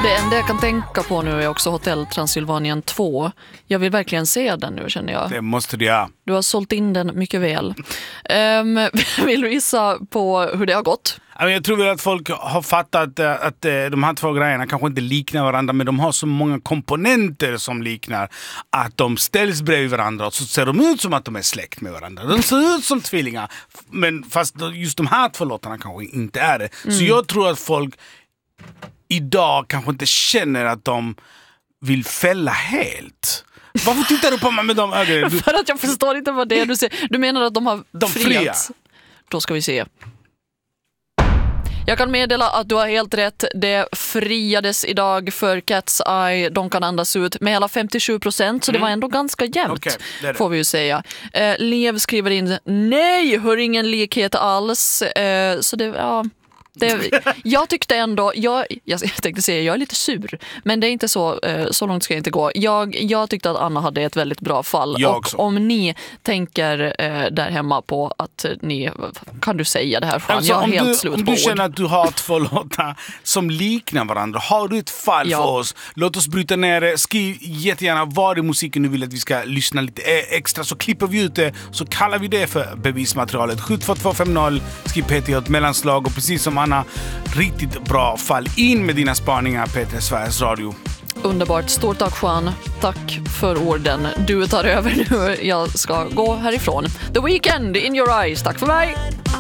Det enda jag kan tänka på nu är också Hotel Transylvanien 2. Jag vill verkligen se den nu, känner jag. Det måste du. Du har sålt in den mycket väl. Vill du gissa på hur det har gått? Jag tror väl att folk har fattat att de här två grejerna kanske inte liknar varandra, men de har så många komponenter som liknar att de ställs bredvid varandra och så ser de ut som att de är släkt med varandra. De ser ut som tvillingar, men fast just de här två låtarna kanske inte är det. Så jag tror att folk idag kanske inte känner att de vill fälla helt. Varför tittar du på mig med de ögonen? För att jag förstår inte vad det är du säger. Du menar att de har friats? Då ska vi se. Jag kan meddela att du har helt rätt. Det friades idag för Cat's Eye. De kan andas ut med hela 57%, så det var ändå ganska jämnt, okay, det. Får vi ju säga. Lev skriver in, nej, hör ingen likhet alls. Så det, ja... jag tyckte ändå, jag tänkte säga jag är lite sur, men det är inte så långt ska jag inte gå. Jag tyckte att Anna hade ett väldigt bra fall. Och om ni tänker där hemma på att ni, kan du säga det här Juan? Alltså, jag är helt slut på om du känner att du har två låtar som liknar varandra, har du ett fall för oss, låt oss bryta ner det. Skriv jättegärna vad i musiken du vill att vi ska lyssna lite extra, så klipper vi ut det, så kallar vi det för bevismaterialet. 72250, skriv PT ett mellanslag, och precis som Anna, riktigt bra fall. In med dina spaningar, Peter, Sveriges Radio. Underbart. Stort tack Juan. Tack för orden. Du tar över nu. Jag ska gå härifrån. The Weeknd, In Your Eyes. Tack för mig.